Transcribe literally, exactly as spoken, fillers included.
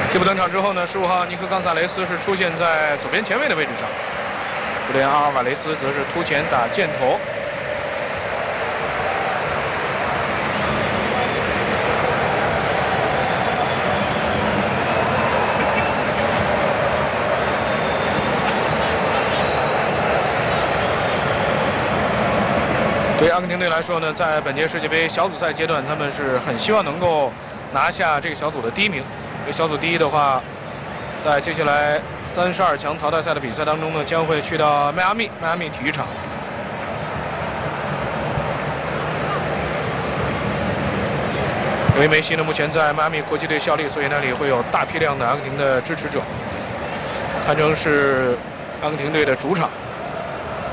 替补登场之后呢，十五号尼克冈萨雷斯是出现在左边前卫的位置上，布连阿尔瓦雷斯则是突前打箭头。对于阿根廷队来说呢，在本届世界杯小组赛阶段，他们是很希望能够拿下这个小组的第一名。因为小组第一的话，在接下来三十二强淘汰赛的比赛当中呢，将会去到迈阿密迈阿密体育场。因为梅西呢目前在迈阿密国际队效力，所以那里会有大批量的阿根廷的支持者，堪称是阿根廷队的主场。